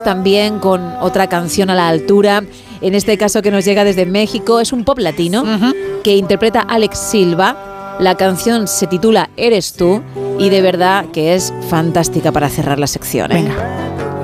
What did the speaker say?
También con otra canción a la altura, en este caso que nos llega desde México, es un pop latino que interpreta Alex Silva. La canción se titula Eres tú y de verdad que es fantástica para cerrar la sección. Venga.